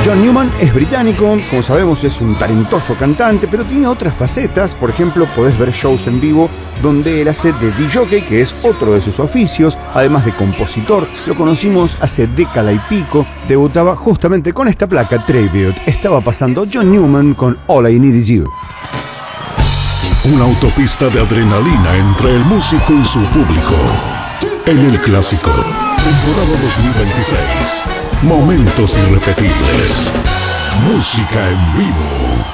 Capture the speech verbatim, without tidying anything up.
John Newman es británico, como sabemos es un talentoso cantante, pero tiene otras facetas. Por ejemplo, podés ver shows en vivo donde él hace de D J, que es otro de sus oficios, además de compositor. Lo conocimos hace década y pico, debutaba justamente con esta placa Tribute. Estaba pasando John Newman con All I Need Is You. Una autopista de adrenalina entre el músico y su público. En el Clásico, temporada dos mil veintiséis. Momentos irrepetibles. Música en vivo.